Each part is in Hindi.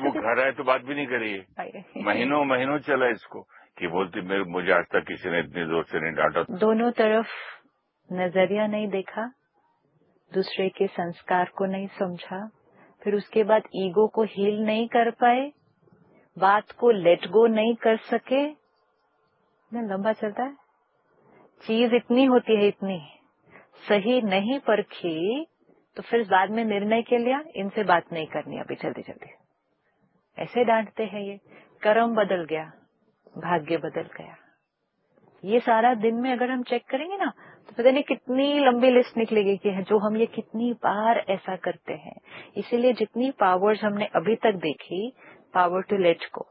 जब वो घर आए तो बात भी नहीं करी, महीनों महीनों चला इसको कि बोलती मुझे आज तक किसी ने इतनी जोर से नहीं डांटा। दोनों तरफ नजरिया नहीं देखा, दूसरे के संस्कार को नहीं समझा, फिर उसके बाद ईगो को हील नहीं कर पाए, बात को लेट गो नहीं कर सके, ना लंबा चलता है। चीज इतनी होती है, इतनी सही नहीं परखी तो फिर बाद में निर्णय के लिया इनसे बात नहीं करनी अभी जल्दी जल्दी, ऐसे डांटते हैं। ये कर्म बदल गया, भाग्य बदल गया। ये सारा दिन में अगर हम चेक करेंगे ना तो पता नहीं कितनी लंबी लिस्ट निकलेगी कि जो हम ये कितनी बार ऐसा करते हैं। इसीलिए जितनी पावर्स हमने अभी तक देखी, पावर टू लेट को,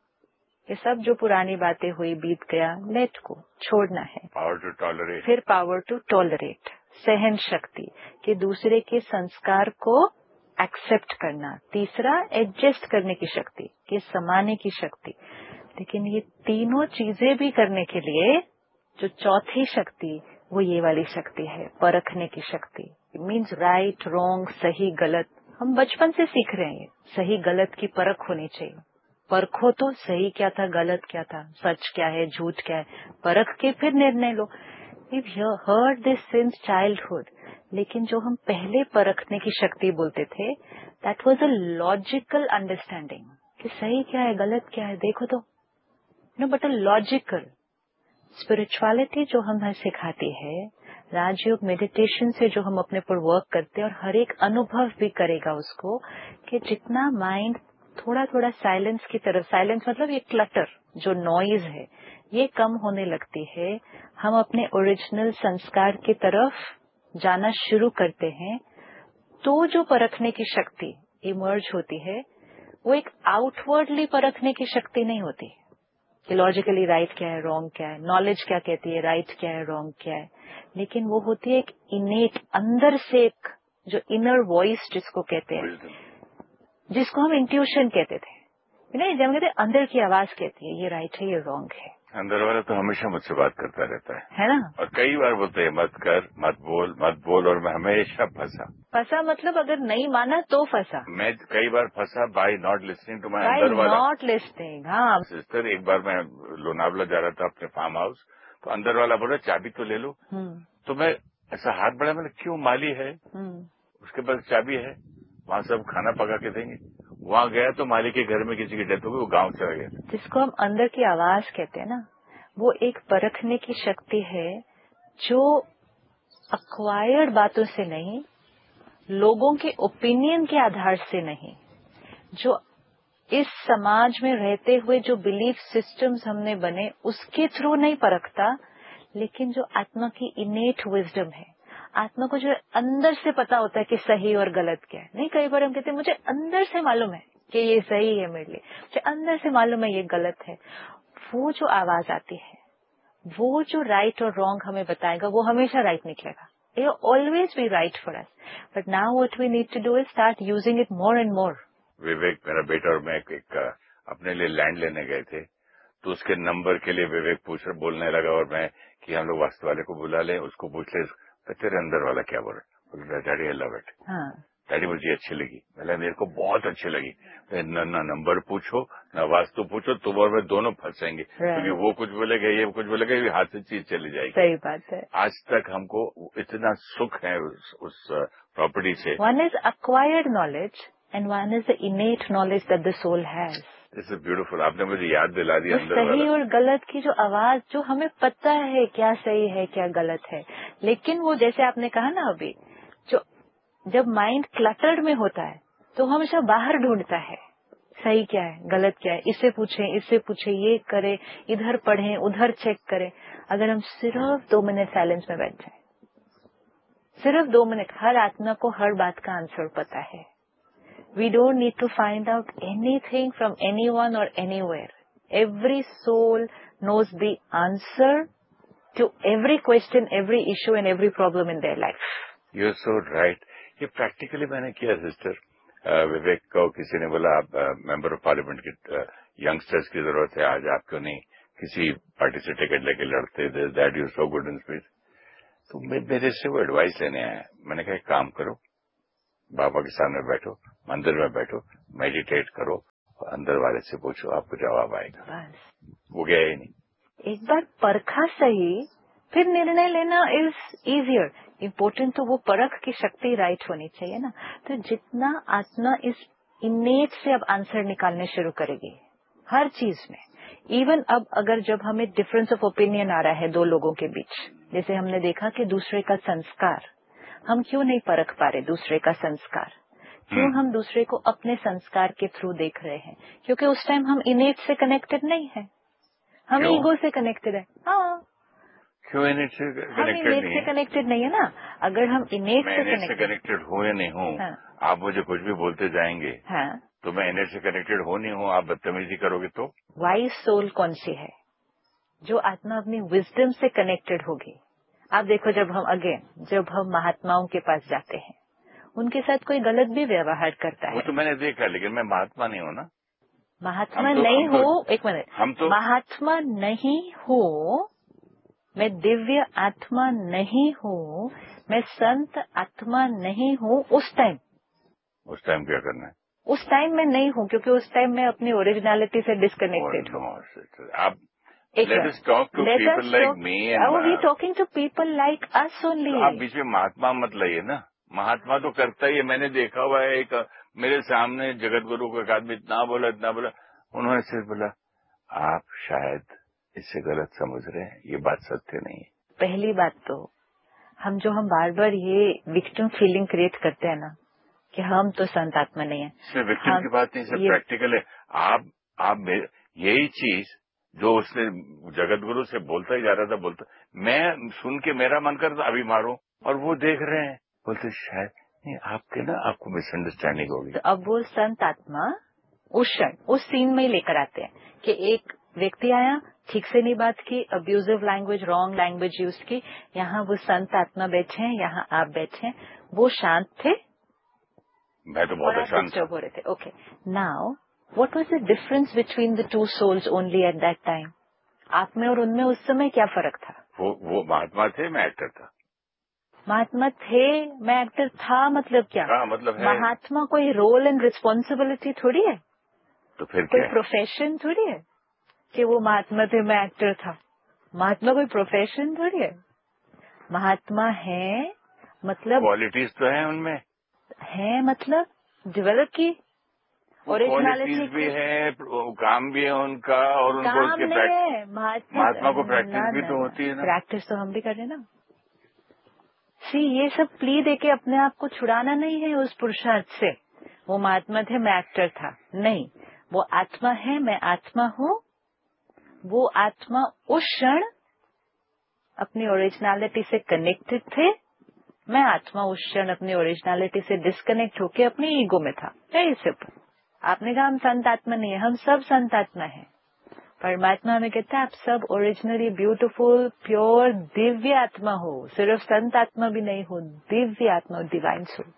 ये सब जो पुरानी बातें हुई बीत गया, लेट को छोड़ना है। पावर टू टॉलरेट, फिर पावर टू टॉलरेट, सहन शक्ति कि दूसरे के संस्कार को एक्सेप्ट करना। तीसरा एडजस्ट करने की शक्ति, कि समाने की शक्ति। लेकिन ये तीनों चीजें भी करने के लिए जो चौथी शक्ति वो ये वाली शक्ति है, परखने की शक्ति। इट मीन्स राइट रॉन्ग, सही गलत। हम बचपन से सीख रहे हैं सही गलत की परख होनी चाहिए। परखो तो सही क्या था, गलत क्या था, सच क्या है, झूठ क्या है, परख के फिर निर्णय लो। We've heard this since childhood, लेकिन जो हम पहले परखने की शक्ति बोलते थे, that was a logical understanding कि सही क्या है, गलत क्या है, देखो तो, but a logical spirituality जो हमें सिखाती है, राजयोग मेडिटेशन से जो हम अपने पर वर्क करते हैं, और हर एक अनुभव भी करेगा उसको कि जितना माइंड थोड़ा थोड़ा साइलेंस की तरफ, साइलेंस मतलब ये क्लटर जो नॉइज है ये कम होने लगती है, हम अपने ओरिजिनल संस्कार की तरफ जाना शुरू करते हैं, तो जो परखने की शक्ति इमर्ज होती है वो एक आउटवर्डली परखने की शक्ति नहीं होती कि लॉजिकली राइट क्या है, रॉन्ग क्या है, नॉलेज क्या कहती है, राइट क्या है, रॉन्ग क्या है, लेकिन वो होती है एक इनेट, अंदर से एक जो इनर वॉइस जिसको कहते हैं, जिसको हम इंट्यूशन कहते थे, जब हम कहते हैं अंदर की आवाज कहती है ये राइट है, ये रॉन्ग है। अंदर वाला तो हमेशा मुझसे बात करता रहता है ना, और कई बार बोलते हैं मत कर, मत बोल, और मैं हमेशा फंसा। मतलब अगर नहीं माना तो फंसा। मैं कई बार फंसा bye not listening to my अंदर वाला, नॉट लिसनिंग। हाँ सिस्टर, एक बार मैं लोनावला जा रहा था अपने फार्म हाउस, तो अंदर वाला बोला चाबी तो ले लो, तो मैं ऐसा हाथ बढ़ाया, मैंने क्यों, माली है उसके पास चाबी है, वहाँ सब खाना पका के देंगे। वहाँ गया तो माली के घर में किसी की डेथ हो गई, वो गांव चला गया। जिसको हम अंदर की आवाज कहते हैं ना, वो एक परखने की शक्ति है जो अक्वायर्ड बातों से नहीं, लोगों के ओपिनियन के आधार से नहीं, जो इस समाज में रहते हुए जो बिलीफ सिस्टम्स हमने बने उसके थ्रू नहीं परखता, लेकिन जो आत्मा की इनेट विजडम है, आत्मा को जो अंदर से पता होता है कि सही और गलत क्या है। नहीं, कई बार हम कहते हैं मुझे अंदर से मालूम है कि ये सही है मेरे लिए, मुझे अंदर से मालूम है ये गलत है। वो जो आवाज आती है, वो जो राइट और रॉन्ग हमें बताएगा, वो हमेशा राइट निकलेगा। It will always be right for us. But now what we need to do is start using it more and more. विवेक, मेरा बेटा और मैं एक अपने लिए लैंड लेने गए थे, तो उसके नंबर के लिए विवेक बोलने लगा, और मैं कि हम लोग वास्तु वाले को बुला लें, उसको पूछ ले तो तेरे अंदर वाला क्या बोल रहा है। Daddy I love it, daddy मुझे अच्छी लगी। मतलब मेरे को बहुत अच्छी लगी। ना नंबर पूछो ना वास्तु पूछो, तुम और मैं दोनों फंसेंगे, क्योंकि वो कुछ बोलेगा, ये कुछ बोलेगा, ये हाथ से चीज चली जाएगी। सही बात है। आज तक हमको इतना सुख है उस प्रॉपर्टी से। One is acquired knowledge and one is the इनेट knowledge that the soul has. This is beautiful, आपने मुझे याद दिला दी अंदर सही वाला। और गलत की जो आवाज, जो हमें पता है क्या सही है क्या गलत है, लेकिन वो जैसे आपने कहा ना अभी, जो जब माइंड क्लटर्ड में होता है तो हमेशा बाहर ढूंढता है सही क्या है, गलत क्या है, इससे पूछे, ये करे, इधर पढ़ें, उधर चेक करें। अगर हम सिर्फ 2 मिनट साइलेंस में बैठ जाए, सिर्फ 2 मिनट, हर आत्मा को हर बात का आंसर पता है। We don't need to find out anything from anyone or anywhere. Every soul knows the answer to every question, every issue and every problem in their life. You're so right. ये प्रैक्टिकली मैंने किया सिस्टर। विवेक को किसी ने बोला आप मेंबर ऑफ पार्लियामेंट के यंगस्टर्स की जरूरत है, आज आप क्यों नहीं किसी पार्टी से टिकट लेके लड़ते, that you so good in speech. तो मेरे से वो एडवाइस लेने आया। मैंने कहा एक काम करो, बाबा के सामने बैठो, मंदिर में बैठो, मेडिटेट करो, अंदर वाले से पूछो, आपको जवाब आएगा। बस वो गया ही नहीं। एक बार परखा सही, फिर निर्णय लेना इज इजियर। इम्पोर्टेंट तो वो परख की शक्ति राइट होनी चाहिए ना। तो जितना आत्मा इस इनेट से अब आंसर निकालने शुरू करेगी हर चीज में। इवन अब अगर जब हमें डिफरेंस ऑफ ओपिनियन आ रहा है दो लोगों के बीच, जैसे हमने देखा कि दूसरे का संस्कार, हम क्यों नहीं परख पा रहे दूसरे का संस्कार? क्यों हम दूसरे को अपने संस्कार के थ्रू देख रहे हैं? क्योंकि उस टाइम हम इनेट से कनेक्टेड नहीं है, हम ईगो से कनेक्टेड है। हाँ, क्यों इनेट से हम इनेट से कनेक्टेड नहीं है ना। अगर हम इनेट से कनेक्टेड हूँ या नहीं हूँ, हाँ, आप मुझे कुछ भी बोलते जाएंगे, हाँ, तो मैं इनेट से कनेक्टेड हो नहीं हूँ, आप बदतमीजी करोगे तो? वाइज सोल कौन सी है? जो आत्मा अपनी विजडम से कनेक्टेड होगी। आप देखो, जब हम महात्माओं के पास जाते हैं, उनके साथ कोई गलत भी व्यवहार करता है, वो तो मैंने देखा, लेकिन मैं महात्मा नहीं हूँ ना। महात्मा नहीं हो, एक मिनट, हम तो महात्मा नहीं हो, मैं दिव्य आत्मा नहीं हूँ, मैं संत आत्मा नहीं हूँ। उस टाइम क्या करना है? उस टाइम मैं नहीं हूँ, क्योंकि उस टाइम मैं अपनी ओरिजिनलिटी से डिस्कनेक्टेड हूँ। आप let us talk to people like me and we talking to people like us only. आप बीच में महात्मा मत लाइए ना। महात्मा तो करता ही है, मैंने देखा हुआ है। एक मेरे सामने जगत गुरु को एक आदमी इतना बोला, उन्होंने सिर्फ बोला, आप शायद इससे गलत समझ रहे हैं, ये बात सत्य नहीं है। पहली बात तो हम बार बार ये विक्टिम फीलिंग क्रिएट करते हैं ना कि हम तो संत आत्मा नहीं है। इसमें विक्टिम की बात नहीं, सिर्फ प्रैक्टिकल है। आप यही चीज जो उसने जगत गुरु से बोलता ही जा रहा था, मैं सुन के मेरा मन करता अभी मारो, और वो देख रहे हैं, बोलते शायद नहीं, आपको मिसअंडरस्टैंडिंग होगी। तो अब वो संत आत्मा उस क्षण उस सीन में ही लेकर आते हैं कि एक व्यक्ति आया, ठीक से नहीं बात की, abusive language, wrong language use की। यहाँ वो संत आत्मा बैठे हैं, यहाँ आप बैठे हैं। वो शांत थे, मैं तो बहुत अशांत डिस्टर्ब हो रहे थे। Okay, now what was the difference between the two souls only at that time? आप में और उनमें उस समय क्या फर्क था? वो महात्मा थे, मैं एक्टर था। महात्मा थे, मैं एक्टर था, मतलब क्या? मतलब है, महात्मा कोई रोल एंड रिस्पॉन्सिबिलिटी थोड़ी है, तो फिर कोई क्या? प्रोफेशन थोड़ी है कि वो महात्मा थे, मैं एक्टर था। महात्मा कोई प्रोफेशन थोड़ी है। महात्मा है मतलब क्वालिटीज तो है उनमें, डेवलप की क्वालिटीज भी है, काम भी है उनका, और उनको काम उसके नहीं है। महात्मा को प्रैक्टिस भी तो होती है ना। प्रैक्टिस तो हम भी कर रहे हैं ना। ये सब प्ली देके अपने आप को छुड़ाना नहीं है उस पुरुषार्थ से। वो महात्मा थे, मैं एक्टर था, नहीं। वो आत्मा है, मैं आत्मा हूँ। वो आत्मा उस क्षण अपनी ओरिजिनलिटी से कनेक्टेड थे, मैं आत्मा उस क्षण अपनी ओरिजिनलिटी से डिस्कनेक्ट होके अपनी ईगो में था। यही सिर्फ। आपने कहा हम संत आत्मा नहीं है, हम सब संत आत्मा है। परमात्मा हमें कहता है आप सब ओरिजिनली ब्यूटीफुल, प्योर, दिव्य आत्मा हो। सिर्फ संत आत्मा भी नहीं हो, दिव्य आत्मा, डिवाइन सोल।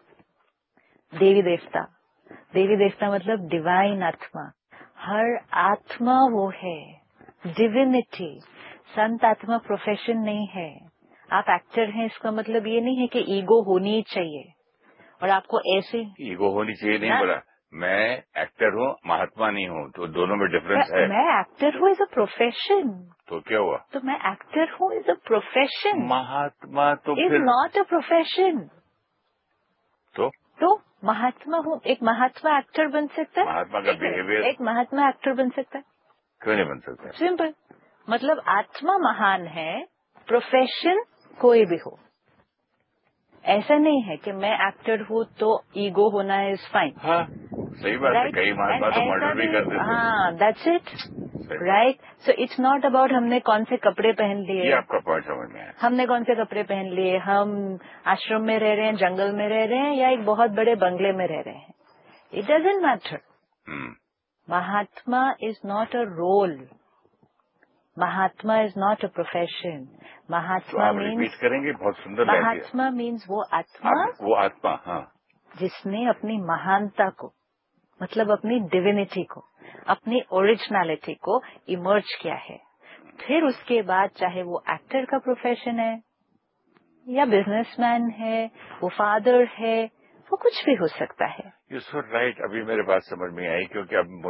देवी देवता मतलब डिवाइन आत्मा। हर आत्मा वो है, डिविनिटी। संत आत्मा प्रोफेशन नहीं है। आप एक्टर हैं, इसका मतलब ये नहीं है कि ईगो होनी चाहिए और आपको ऐसे ईगो होनी चाहिए नहीं बोला, मैं एक्टर हूँ, महात्मा नहीं हूँ, तो दोनों में डिफरेंस है। मैं एक्टर हूँ इज अ प्रोफेशन। तो क्या हुआ? तो मैं एक्टर हूँ इज अ प्रोफेशन। महात्मा तो इज नॉट अ प्रोफेशन। तो महात्मा हूँ, एक महात्मा एक्टर बन सकता है? महात्मा का बिहेवियर, एक महात्मा एक्टर बन सकता है? क्यों नहीं बन सकता? सिंपल, मतलब आत्मा महान है, प्रोफेशन कोई भी हो। ऐसा नहीं है कि मैं एक्टर हूँ तो ईगो होना इज फाइन। हाँ, सही बात है। कई महात्मा तो मर्डर भी कर देते। हाँ, that's it, right. So it's not about हमने कौन से कपड़े पहन लिए। ये आपका पॉइंट समझ में आया। हमने कौन से कपड़े पहन लिए, हम आश्रम में रह रहे हैं, जंगल में रह रहे हैं, या एक बहुत बड़े बंगले में रह रहे हैं, it doesn't matter. Mahatma is not a role, Mahatma is not a profession. Mahatma means करेंगे, बहुत सुंदर। महात्मा मीन्स वो आत्मा, हाँ, जिसने अपनी महानता को, मतलब अपनी डिविनिटी को, अपनी ओरिजिनलिटी को इमर्ज किया है। फिर उसके बाद चाहे वो एक्टर का प्रोफेशन है या बिजनेसमैन है, वो फादर है, वो कुछ भी हो सकता है। You so right. अभी मेरे बात समझ में आई, क्योंकि अब